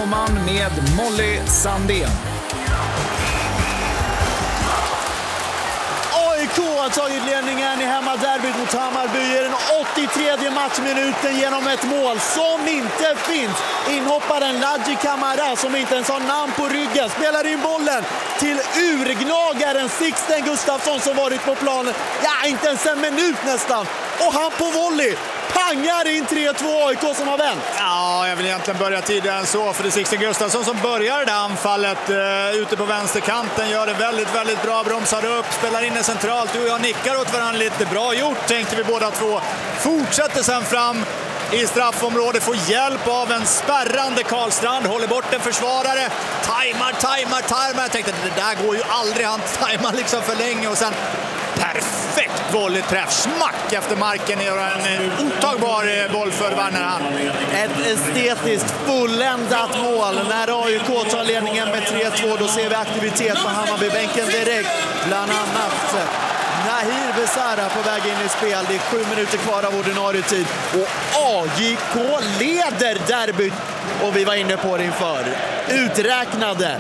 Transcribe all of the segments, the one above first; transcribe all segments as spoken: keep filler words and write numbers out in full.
sommaren med Molly Sandén. A I K har tagit ledningen i hemmaderbyt mot Hammarby i den åttiotredje matchminuten genom ett mål som inte finns. Inhopparen Ladji Camara, som inte ens har namn på ryggen, spelar in bollen till urgnagaren Sixten Gustafsson som varit på planen, ja, inte ens en minut nästan. Och han på volley pangar in tre två. A I K som har vänt. Ja, jag vill egentligen börja tidigare än så, för det är Sixten Gustafsson som börjar det anfallet uh, ute på vänsterkanten. Gör det väldigt, väldigt bra, bromsar upp, spelar in det centralt. Du och jag nickar åt varandra lite. Bra gjort, tänkte vi båda två. Fortsätter sen fram i straffområdet, får hjälp av en spärrande Karlstrand, håller bort en försvarare, tajmar, tajmar, tajmar. Jag tänkte, det där går ju aldrig, han tajmar liksom för länge, och sen perfekt volleyträff, smack efter marken, gör en otagbar boll för Werner. Ett estetiskt fulländat mål. När A I K tar ledningen med tre två, då ser vi aktivitet på Hammarbybänken direkt. Bland annat Nahir Besara på väg in i spel. Det är sju minuter kvar av ordinarie tid. Och A I K leder derbyt. Och vi var inne på det inför. Uträknade.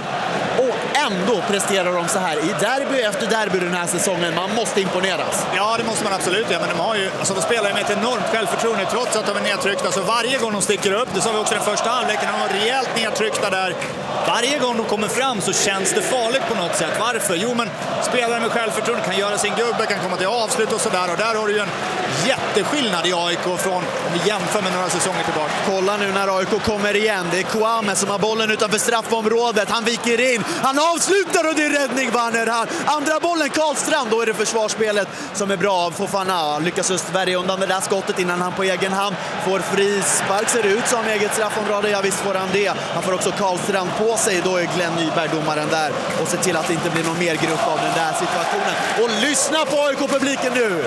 Och ändå presterar de så här i derby efter derby den här säsongen. Man måste imponeras. Ja, det måste man absolut. Ja, men de har ju, alltså de spelar med ett enormt självförtroende trots att de är nedtryckta. Så varje gång de sticker upp, det sa vi också den första halvleken, de var rejält nedtryckta där. Varje gång de kommer fram så känns det farligt på något sätt. Varför? Jo, men spelare med självförtroende kan göra sin gubbe, kan komma till avslut och sådär. Och där har du ju en jätteskillnad i A I K från, om vi jämför med några säsonger tillbaka. Kolla nu när A I K kommer igen. Det är Kouame som har bollen utanför straffområdet. Han viker in. Han avslutar och det är räddning, Werner här. Andra bollen Karlstrand. Då är det försvarsspelet som är bra av Fofana. Lyckas just värja undan det där skottet innan han på egen hand får frispark. Ser ut som eget straffområde. Ja, visst får han det. Han får också Karlstrand på sig. Då är Glenn Nyberg domaren där och ser till att det inte blir någon mer grupp av den där situationen. Och lyssna på A I K-publiken nu!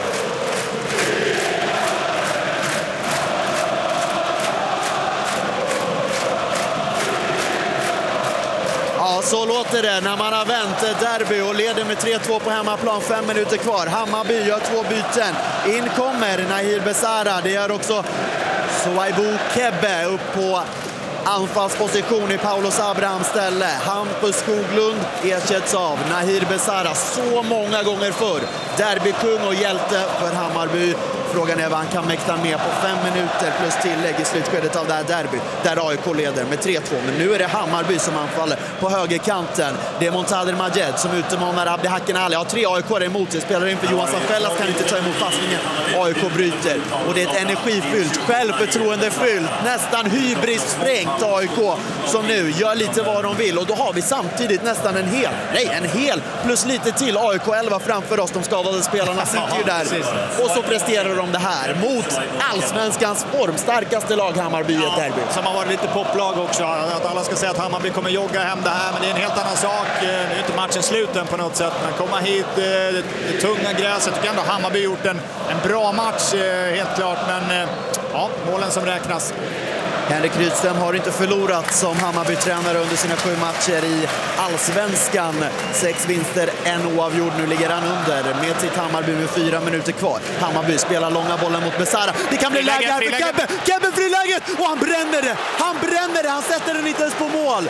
Ja, så låter det när man har vänt derby och leder med tre två på hemmaplan. Fem minuter kvar. Hammarby gör två byten. In kommer Nahir Besara. Det gör också Souaibou Kebbe upp på anfallsposition i Paulos Abrahams ställe. Hampus Skoglund ersätts av Nahir Besara så många gånger förr. Derbykung och hjälte för Hammarby. Frågan är vad han kan mäkta med på fem minuter plus tillägg i slutskedet av det här derby. Där A I K leder med tre två. Men nu är det Hammarby som anfaller på högerkanten. Det är Montader Majed som utmanar Abdi Hacken Ali. Har tre A I K emot sig. Spelar in för Johansson Fellas, kan inte ta emot passningen. A I K bryter. Och det är ett energifyllt, självförtroendefyllt, nästan hybrisfrängt A I K som nu gör lite vad de vill. Och då har vi samtidigt nästan en hel, nej en hel plus lite till A I K elva framför oss. De skadade spelarna sitter ju där. Och så presterar de det här mot allsvenskans formstarkaste lag, Hammarby, i ett derby. Som har varit lite poplag också. Att alla ska säga att Hammarby kommer jogga hem det här, men det är en helt annan sak. Nu är inte matchen sluten på något sätt, men komma hit, det, det tunga gräset. Jag tycker ändå Hammarby gjort en, en bra match, helt klart, men ja, målen som räknas. Henrik Rydström har inte förlorat som Hammarby-tränare under sina sju matcher i allsvenskan. Sex vinster, en oavgjord. Nu ligger han under med sitt Hammarby med fyra minuter kvar. Hammarby spelar långa bollen mot Besara. Det kan bli läge här för Kebbe. Kebbe friläget och han bränner det. Han bränner det. Han sätter den inte ens på mål.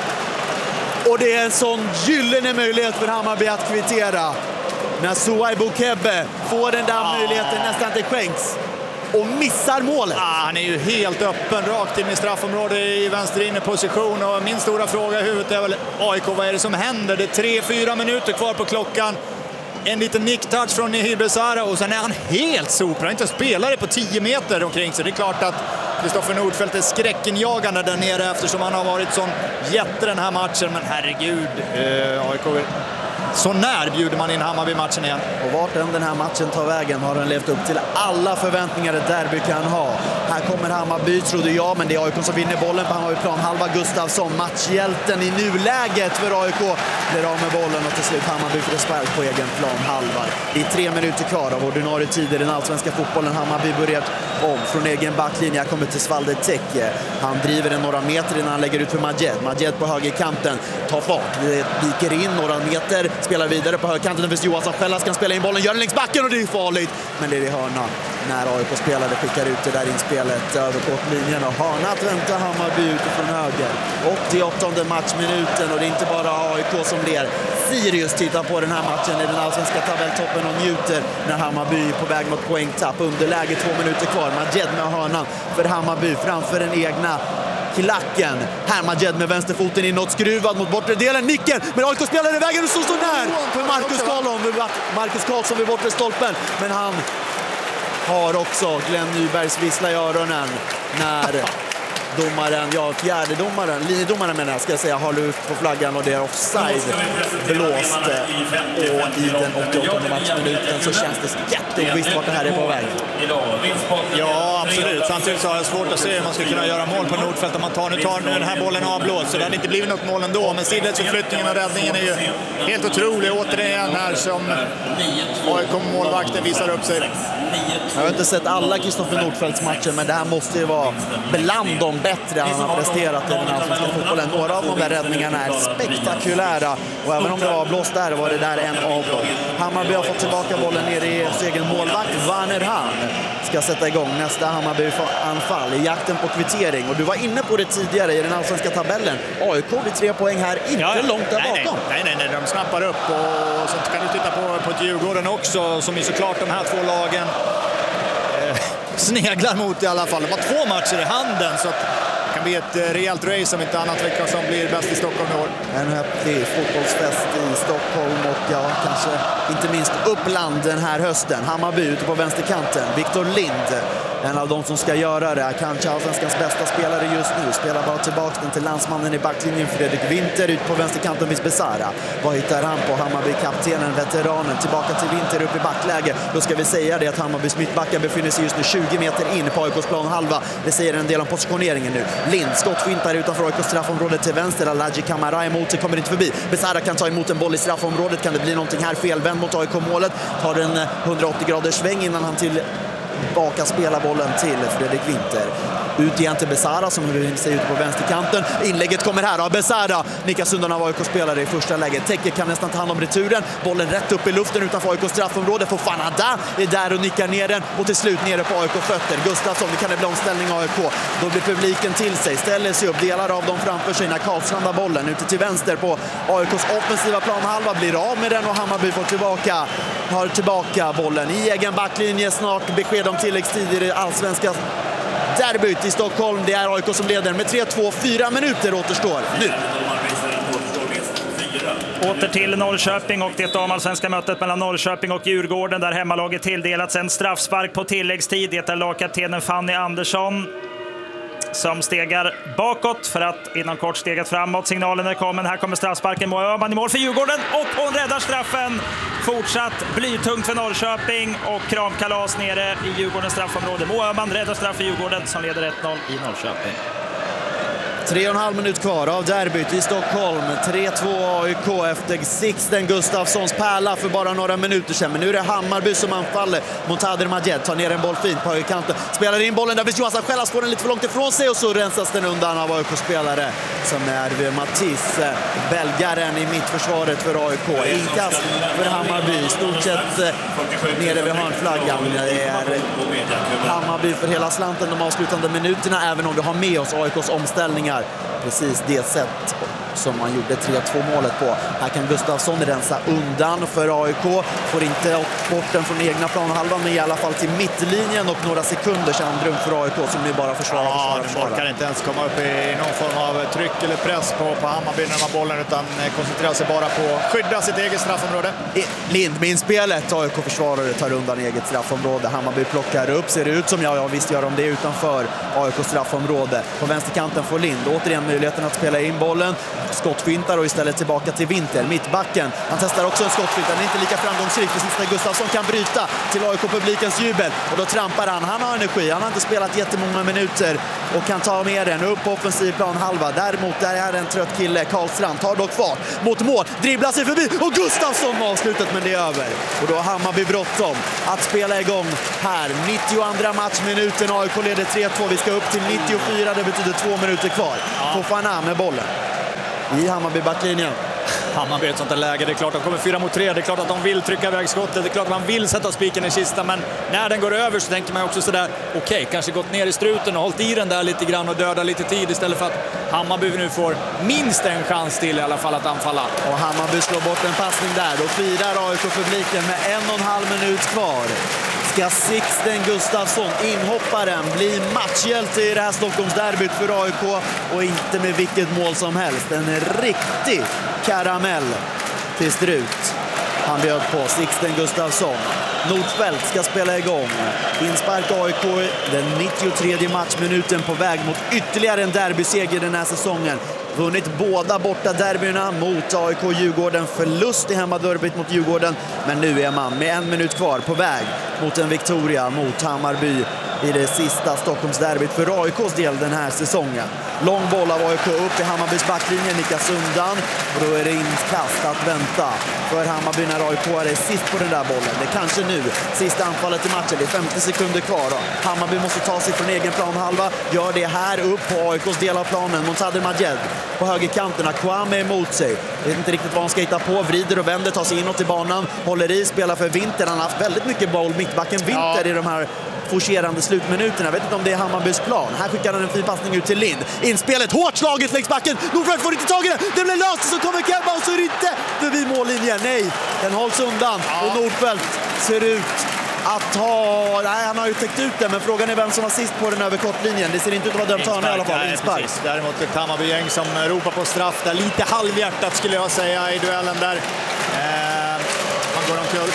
Och det är en sån gyllene möjlighet för Hammarby att kvittera. När Souaibou Kebbe får den där möjligheten nästan inte skänks. Och missar målet. Ah, han är ju helt öppen, rakt in i straffområdet i vänster inne position. Och min stora fråga i huvudet är väl, A I K, vad är det som händer? Det är tre, fyra minuter kvar på klockan. En liten nicktouch från Nahir Besara och sen är han helt sopra. Inte spelare på tio meter omkring sig. Det är klart att Kristoffer Nordfeldt är skräckenjagande där nere eftersom han har varit sån jätte den här matchen. Men herregud, eh, A I K... Så när bjuder man in Hammarby-matchen igen? Och vart än den här matchen tar vägen har den levt upp till alla förväntningar ett derby kan ha. Här kommer Hammarby, trodde jag, men det är A I K som vinner bollen på Hammarbyplan. Halva Gustafsson, matchhjälten i nuläget för A I K. Blir av med bollen och till slut Hammarby får spark på egen plan, halva. Det är tre minuter kvar av ordinarie tid i den allsvenska fotbollen. Hammarby börjar om från egen backlinje. Jag kommer till Svalde Tecke. Han driver den några meter innan han lägger ut för Majed. Majed på högerkanten tar fart, viker in några meter spelar vidare på högkanten. Det finns Johansson Schellas kan spela in bollen, gör den längs backen och det är farligt. Men det är i hörna när A I K-spelare skickar ut det där inspelet över kortlinjen och hörna att vänta Hammarby utifrån höger. åttioåttonde matchminuten och det är inte bara A I K som ler. Sirius tittar på den här matchen i den allsvenska tabelltoppen och njuter när Hammarby är på väg mot poängtapp. Underläge två minuter kvar. Majed med hörnan för Hammarby framför den egna klacken. Här Majed med vänsterfoten inåt, skruvad mot bortre delen. Nicken, men A I K spelar i vägen och så står när för Marcus Karlsson. Marcus Karlsson vid bortre stolpen. Men han har också Glenn Nybergs vissla i öronen när domaren, ja fjärde domaren, linjedomaren menar jag ska jag säga, har lyft på flaggan och det är offside blåst. Och i den åttioåttonde matchminuten så känns det jätteovisst vart det här är på väg. Ja, absolut. Samtidigt så har jag svårt att se hur man ska kunna göra mål på Nordfält om man tar, nu tar nu den här bollen avblåst, så det hade inte blivit något mål ändå. Men sidledsförflyttningen och räddningen är ju helt otrolig. Återigen här som A I K-målvakten visar upp sig. Jag har inte sett alla Kristoffer Nordfeldts matcher, men det här måste ju vara bland de bättre han har presterat i den allsvenska fotbollen. Några av de där räddningarna är spektakulära och även om det var blåst där var det där en av dem. Hammarby har fått tillbaka bollen ner i egen målvakt. Werner Hahn ska sätta igång nästa Hammarby-anfall i jakten på kvittering. Och du var inne på det tidigare i den allsvenska tabellen. A I K vid tre poäng här, inte ja, långt där nej, bakom. Nej, nej, nej, de snappar upp och så kan du titta på, på ett Djurgården också som är såklart de här två lagen eh, sneglar mot i alla fall. De har två matcher i handen så att det kan bli ett rejält race om inte annat vecka som blir bäst i Stockholm i år. En häftig fotbollsfest i Stockholm och ja, kanske inte minst Uppland den här hösten. Hammarby ute på vänsterkanten. Viktor Lind, en av de som ska göra det. Kanske allsvenskans bästa spelare just nu. Spelar bara tillbaka den till landsmannen i backlinjen Fredrik Winter ut på vänsterkanten vid Besara. Vad hittar han på? Hammarby-kaptenen, veteranen, tillbaka till Winter upp i backläge. Då ska vi säga det att Hammarbys mittbackar befinner sig just nu tjugo meter in på A I K:s plan halva. Det säger en del om positioneringen nu. Lind, skottfintar utanför A I K:s straffområde till vänster. Alaji Kamara emot sig, kommer inte förbi. Besara kan ta emot en boll i straffområdet. Kan det bli någonting här felvänd mot A I K-målet? Tar en hundraåttio graders sväng innan han till baka spelar bollen till Fredrik Winter. Ut igen till Besara som befinner sig ute på vänsterkanten. Inlägget kommer här av Besara. Niklas undan av A I K-spelare i första läget. Tekke kan nästan ta hand om returen. Bollen rätt upp i luften utanför A I K:s straffområde. Fofanada är där och nickar ner den. Och till slut nere på A I K-fötter. Gustafsson, det kan det bli omställning A I K. Då blir publiken till sig. Ställer sig upp, delar av dem framför sig när Karlstrand har bollen. Ute till vänster på A I K:s offensiva planhalva. Blir av med den och Hammarby får tillbaka. Har tillbaka bollen i egen backlinje. Snart besked om tilläggstid i allsvenska derbyt i Stockholm. Det är A I K som leder med tre två, fyra minuter återstår nu. Åter till Norrköping och det damallsvenska mötet mellan Norrköping och Djurgården där hemmalaget tilldelats en straffspark på tilläggstid. Det är lagkaptenen Fanny Andersson som stegar bakåt för att inom kort stegat framåt. Signalen är kommen. Här kommer straffsparken. Moa Öhman i mål för Djurgården och hon räddar straffen. Fortsatt blytungt för Norrköping och kramkalas nere i Djurgårdens straffområde. Moa Öhman räddar straff för Djurgården som leder ett noll i Norrköping. Tre och en halv minut kvar av derbyt i Stockholm. tre två A I K efter Sixten Gustafssons pärla för bara några minuter sedan. Men nu är det Hammarby som anfaller mot Hader Majed. Tar ner en boll fint på högerkanten. Spelar in bollen där finns Johansson Schellas, får den lite för långt ifrån sig och så rensas den undan av A I K-spelare som är Mattis, belgaren i mittförsvaret för A I K. Inkast för Hammarby, stort sett nere vid hörnflaggan. Det är Hammarby för hela slanten de avslutande minuterna, även om vi har med oss A I K:s omställningar. Precis det sätt som man gjorde tre två målet på. Här kan Gustafsson rensa undan för A I K. Får inte bort den från egna planhalvan, men i alla fall till mittlinjen och några sekunders andrum för A I K som nu bara försvarar. Ja, försvarar, försvarar. Kan inte ens komma upp i någon form av tryck eller press på, på Hammarby när de har bollen, utan koncentrerar sig bara på att skydda sitt eget straffområde. Lind med inspelet. A I K-försvarare tar undan eget straffområde. Hammarby plockar upp, ser det ut som jag, jag visst gör de det utanför A I K straffområde. På vänsterkanten får Lind återigen möjligheten att spela in bollen. Skottfintar och istället tillbaka till Winter. Mittbacken, han testar också en skottfint. Den är inte lika framgångsrik precis när Gustafsson kan bryta till A I K-publikens jubel. Och då trampar han. Han har energi. Han har inte spelat jättemånga minuter och kan ta med den upp på offensiv plan halva. Däremot där är en trött kille. Karlstrand tar dock fart mot mål. Dribblar sig förbi och Gustafsson avslutat, men det är över. Och då har Hammarby bråttom att spela igång här. nittioandra matchminuten. A I K leder tre två. Vi ska upp till nittiofyra. Det betyder två minuter kvar. Fofana med bollen i Hammarby backlinjen. Hammarby i ett sånt där läge. Det är klart att de kommer fyra mot tre. Det är klart att de vill trycka iväg skottet. Det är klart att man vill sätta spiken i kistan. Men när den går över så tänker man också sådär, okej, okay, kanske gått ner i struten och hållit i den där lite grann och döda lite tid istället för att Hammarby nu får minst en chans till i alla fall att anfalla. Och Hammarby slår bort en passning där. Då firar A I K-publiken med en och en halv minut kvar. Ska Sixten Gustafsson, inhopparen, bli matchhjälte i det här Stockholmsderbyt för A I K och inte med vilket mål som helst. En riktig karamell till Strut. Han bjöd på Sixten Gustafsson. Nordfeldt ska spela igång. Inspark A I K den nittiotredje matchminuten på väg mot ytterligare en derbyseger den här säsongen. Vunnit båda borta derbyna mot A I K Djurgården. Förlust i hemmaderbyt mot Djurgården. Men nu är man med en minut kvar på väg mot en Victoria mot Hammarby i det sista Stockholmsderbyt för A I K:s del den här säsongen. Lång boll av A I K upp i Hammarbys backlinje, nickas undan och då är det inkast att vänta för Hammarby när A I K är sist på den där bollen. Det är kanske nu sista anfallet i matchen, det är femtio sekunder kvar då. Hammarby måste ta sig från egen planhalva, gör det här upp på A I K:s del av planen. Montader Majed på högerkanterna, Kwame emot sig. Vet inte riktigt vad han ska hitta på, vrider och vänder, tar sig inåt i banan, håller i, spelar för Winter. Han har haft väldigt mycket boll, mittbacken Winter, ja, i de här forcerande slutminuterna. Jag vet inte om det är Hammarbys plan. Här skickar han en fin passning ut till Lind. Inspelet, hårt slaget längs backen. Nordfeldt får inte tag i den. Den blir löst och så kommer Kemba och så är det inte förbi mållinjen. Nej, den hålls undan. Ja. Och Nordfeldt ser ut att ha... Nej, han har ju täckt ut den, men frågan är vem som var sist på den över kortlinjen. Det ser inte ut att vara dömt hörna i alla fall. Inspark. Däremot ett Hammarby-gäng som ropar på straff där. Lite halvhjärtat skulle jag säga i duellen där. Eh, han går omkull.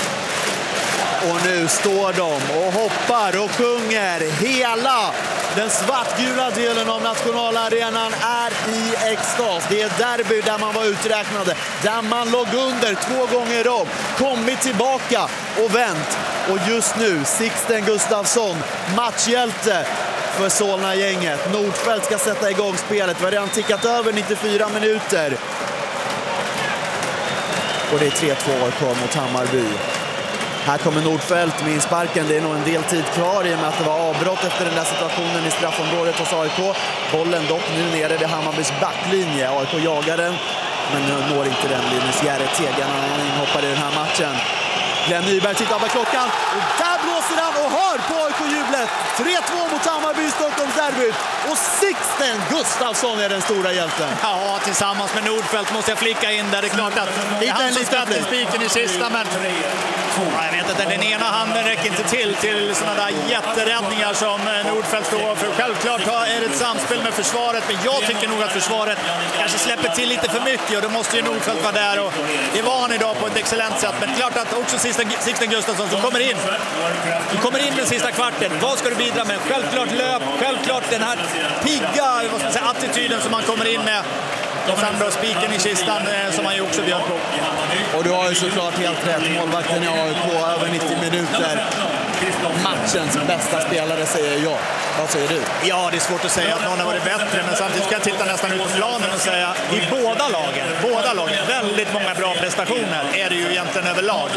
Och nu står de och hoppar och sjunger. Hela den svartgula delen av nationalarenan är i extas. Det är derby där man var uträknade, där man låg under två gånger om, kommit tillbaka och vänt. Och just nu Sixten Gustafsson, matchhjälte för Solna-gänget. Nordfeldt ska sätta igång spelet. Vi har redan tickat över nittiofyra minuter. Och det är tre två A I K mot Hammarby. Här kommer Nordfeldt med insparken. Det är nog en del tid kvar i och med att det var avbrott efter den där situationen i straffområdet hos A I K. Bollen dock nu nere vid Hammarbys backlinje. A I K jagar den, men nu når inte den Linus Järre-Tegan. Han inhoppar i den här matchen. Glenn Nyberg tittar på klockan och där blåser han och hör på A I K-jublet. tre två mot Hammarby i Stockholmsderbyt. Och Sixten Gustafsson är den stora hjälten. Ja, tillsammans med Nordfeldt måste jag flicka in där. Det är klart att det är han som sätter spiken i kistan, men ja, jag vet att den ena handen räcker inte till till sådana där jätteräddningar som Nordfeldt står för. Självklart är det ett samspel med försvaret, men jag tycker nog att försvaret kanske släpper till lite för mycket och då måste ju Nordfeldt vara där, och det var han idag på ett excellent sätt. Men klart att också Sixten Gustafsson som kommer in. Du kommer in den sista kvarten. Vad ska du bidra med? Självklart löp, självklart den här pigga vad ska man säga, attityden som man kommer in med. Och sen då spiken i kistan eh, som han ju också bjöd på. Och du har ju såklart helt rätt. Målvakten i A I K över nittio minuter. Matchens bästa spelare säger jag. Vad säger du? Ja, det är svårt att säga att någon har varit bättre, men samtidigt ska jag titta nästan ut på planen och säga i båda lagen, båda lagen, väldigt många bra prestationer är det ju egentligen överlag.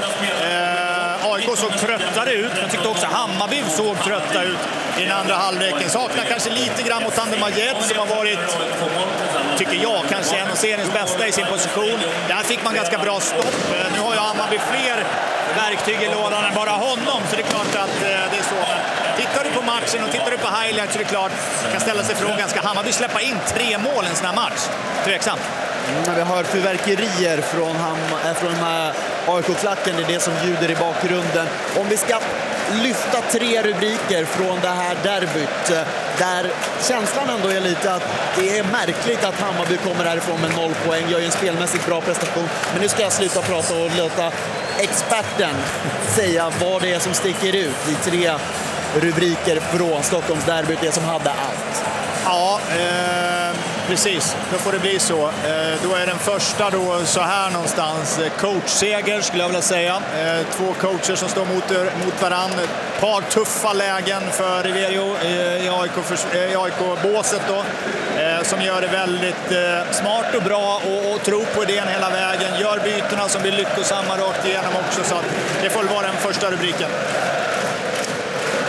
Eh, A I K såg tröttare ut, men jag tyckte också Hammarby såg trötta ut i den andra halvleken. Saknar kanske lite grann mot Montader Majed som har varit, tycker jag, kanske en av seriens bästa i sin position. Där fick man ganska bra stopp. Nu har ju Hammarby fler verktyg i lådan än bara honom, så det är klart att det är så. Tittar du på matchen och tittar du på highlights så är det klart man kan ställa sig frågan, ska Hammarby släppa in tre mål i en sån här match? Tveksamt. Mm, vi har fyrverkerier från, Ham- från den här A I K-klacken, det är det som ljuder i bakgrunden. Om vi ska lyfta tre rubriker från det här derbyt, där känslan ändå är lite att det är märkligt att Hammarby kommer härifrån med noll poäng, gör ju en spelmässigt bra prestation, men nu ska jag sluta prata och låta experten säga vad det är som sticker ut i tre rubriker från Stockholmsderbyt, det som hade allt. Ja, eh, precis. Då får det bli så. Eh, då är den första då så här någonstans. Coachseger skulle jag vilja säga. Eh, två coacher som står mot, mot varandra. Ett par tuffa lägen för Riverio eh, i A I K-båset då. Eh, som gör det väldigt eh, smart och bra och, och tro på idén hela vägen. Gör bytena som blir lyckosamma rakt igenom också. Så att det får vara den första rubriken.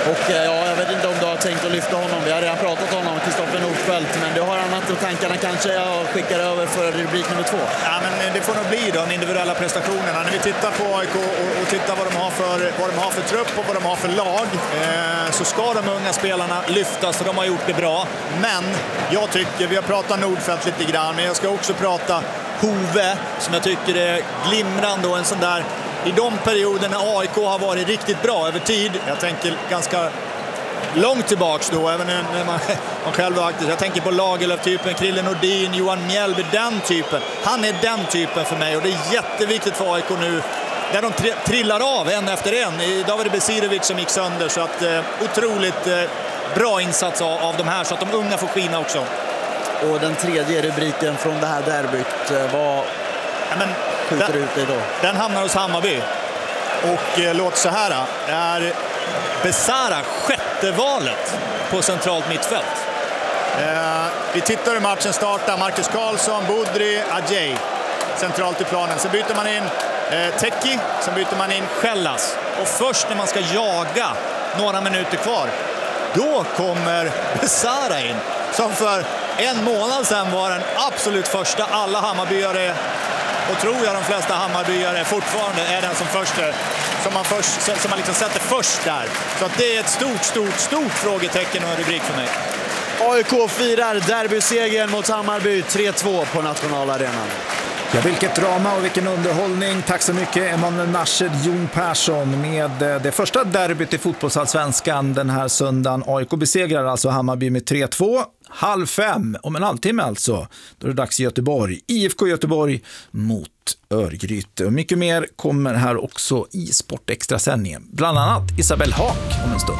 Och ja, jag vet inte om du har tänkt att lyfta honom. Vi har redan pratat om honom, Kristoffer Nordfeldt. Men du har annat och tankarna kanske. Jag skickar över för rubrik nummer två. Ja, men det får nog bli de individuella prestationerna. När vi tittar på A I K och, och tittar vad de har för, vad de har för trupp och vad de har för lag, eh, så ska de unga spelarna lyftas och de har gjort det bra. Men jag tycker, vi har pratat Nordfeldt lite grann, men jag ska också prata Hove som jag tycker är glimrande och en sån där. I de perioderna A I K har varit riktigt bra över tid, jag tänker ganska långt tillbaks då, även när man, man själv var aktiv. Jag tänker på Lagerlöf-typen, Krille Nordin, Johan Mjällby, den typen. Han är den typen för mig och det är jätteviktigt för A I K nu. Där de trillar av en efter en. Idag var det Besirovic som gick sönder, så att eh, otroligt eh, bra insats av, av de här, så att de unga får skina också. Och den tredje rubriken från det här derbyt var... Ja, men skjuter den, ut det då. Den hamnar hos Hammarby. Och eh, låt så här, är Besara sjätte valet på centralt mittfält. Eh, vi tittar hur matchen startar. Marcus Karlsson, Budri, Adjei centralt i planen. Sen byter man in eh, Teki, sen byter man in Schellas. Och först när man ska jaga några minuter kvar, då kommer Besara in. Som för en månad sedan var den absolut första. Alla Hammarbyare, och tror jag de flesta Hammarbyare fortfarande är den som först som man, först, som man liksom sätter först där. Så att det är ett stort, stort, stort frågetecken och en rubrik för mig. A I K firar derbysegern mot Hammarby tre två på nationalarenan. Ja, vilket drama och vilken underhållning. Tack så mycket Emanuel Nashed, Jon Persson med det första derbyt i fotbollsallsvenskan den här söndagen. A I K besegrar alltså Hammarby med tre två. Halv fem, om en halvtimme alltså. Då är det dags i Göteborg. I F K Göteborg mot Örgryte. Och mycket mer kommer här också i Sportextra-sändningen. Bland annat Isabelle Haak om en stund.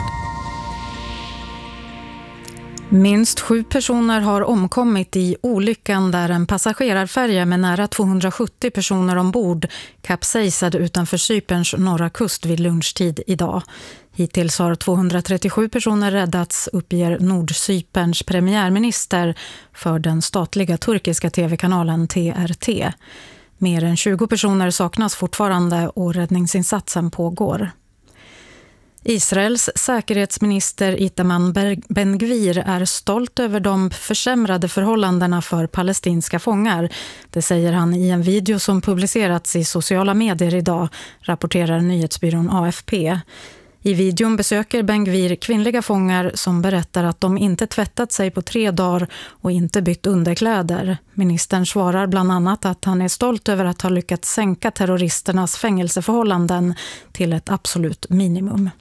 Minst sju personer har omkommit i olyckan där en passagerarfärja med nära tvåhundrasjuttio personer ombord kapsejsade utanför Cyperns norra kust vid lunchtid idag. Hittills har tvåhundratrettiosju personer räddats, uppger Nordcyperns premiärminister för den statliga turkiska tv-kanalen T R T. Mer än tjugo personer saknas fortfarande och räddningsinsatsen pågår. Israels säkerhetsminister Itamar Ben-Gvir är stolt över de försämrade förhållandena för palestinska fångar. Det säger han i en video som publicerats i sociala medier idag, rapporterar nyhetsbyrån A F P. I videon besöker Ben-Gvir kvinnliga fångar som berättar att de inte tvättat sig på tre dagar och inte bytt underkläder. Ministern svarar bland annat att han är stolt över att ha lyckats sänka terroristernas fängelseförhållanden till ett absolut minimum.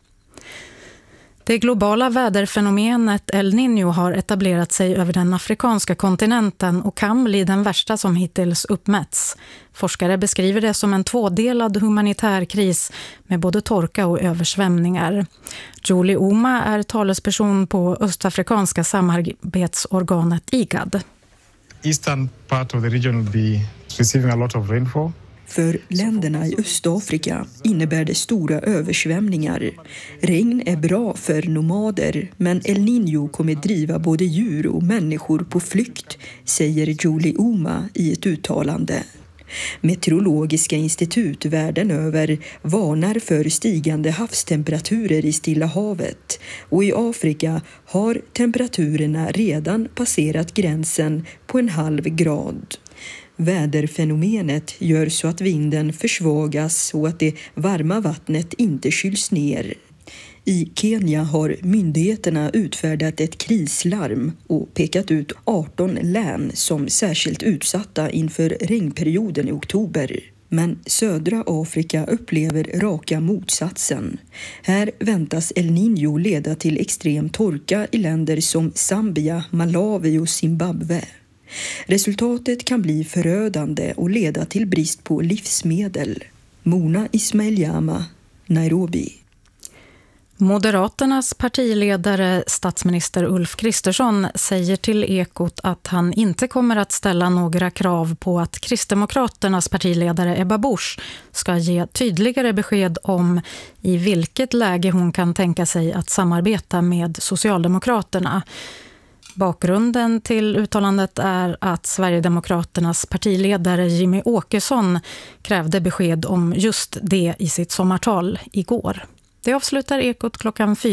Det globala väderfenomenet El Niño har etablerat sig över den afrikanska kontinenten och kan bli den värsta som hittills uppmätts. Forskare beskriver det som en tvådelad humanitär kris med både torka och översvämningar. Julie Oma är talesperson på östafrikanska samarbetsorganet I G A D. Eastern part of the region will be receiving a lot of rainfall. För länderna i Östafrika innebär det stora översvämningar. Regn är bra för nomader, men El Niño kommer driva både djur och människor på flykt, säger Julie Oma i ett uttalande. Meteorologiska institut världen över varnar för stigande havstemperaturer i Stilla havet, och i Afrika har temperaturerna redan passerat gränsen på en halv grad. Väderfenomenet gör så att vinden försvagas och att det varma vattnet inte kyls ner. I Kenya har myndigheterna utfärdat ett krislarm och pekat ut arton län som särskilt utsatta inför regnperioden i oktober. Men södra Afrika upplever raka motsatsen. Här väntas El Niño leda till extrem torka i länder som Zambia, Malawi och Zimbabwe. Resultatet kan bli förödande och leda till brist på livsmedel. Mona Ismail-Jama, Nairobi. Moderaternas partiledare, statsminister Ulf Kristersson, säger till Ekot att han inte kommer att ställa några krav på att Kristdemokraternas partiledare Ebba Busch ska ge tydligare besked om i vilket läge hon kan tänka sig att samarbeta med Socialdemokraterna. Bakgrunden till uttalandet är att Sverigedemokraternas partiledare Jimmy Åkesson krävde besked om just det i sitt sommartal igår. Det avslutar Ekot klockan fyra.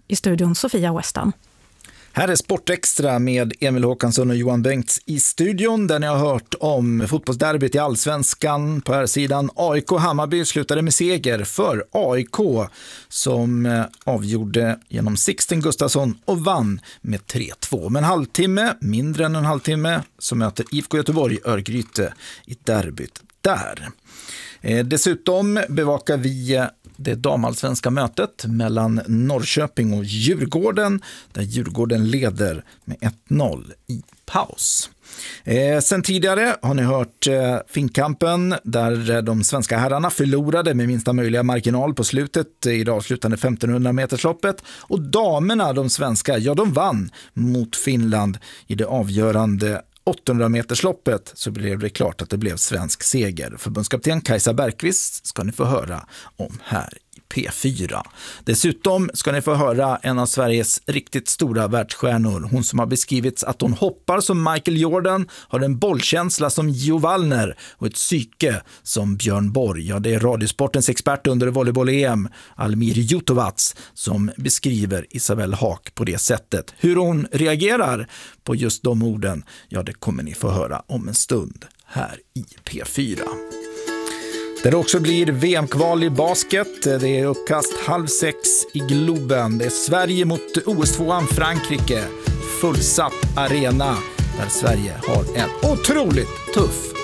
I studion Sofia Westam. Här är Sportextra med Emil Håkansson och Johan Bengts i studion, där ni har hört om fotbollsderbyt i Allsvenskan. På här sidan A I K-Hammarby slutade med seger för A I K som avgjorde genom Sixten Gustafsson och vann med tre två. Men en halvtimme, mindre än en halvtimme, så möter I F K Göteborg Örgryte i derbyt där. Eh, dessutom bevakar vi det damallsvenska mötet mellan Norrköping och Djurgården, där Djurgården leder med ett noll i paus. Eh, sen tidigare har ni hört eh, Finnkampen, där de svenska herrarna förlorade med minsta möjliga marginal på slutet i det avslutande femtonhundra metersloppet, och damerna, de svenska, ja de vann mot Finland i det avgörande åttahundra metersloppet, så blev det klart att det blev svensk seger. Förbundskapten Kajsa Bergqvist ska ni få höra om här i P fyra. Dessutom ska ni få höra en av Sveriges riktigt stora världsstjärnor. Hon som har beskrivits att hon hoppar som Michael Jordan, har en bollkänsla som Gio Wallner och ett psyke som Björn Borg. Ja, det är Radiosportens expert under volleyboll-E M, Almir Jutovac, som beskriver Isabelle Haak på det sättet. Hur hon reagerar på just de orden, ja det kommer ni få höra om en stund här i P fyra. Där det också blir V M-kval i basket. Det är uppkast halv sex i Globen. Det är Sverige mot O S tvåan Frankrike. Fullsatt arena där Sverige har en otroligt tuff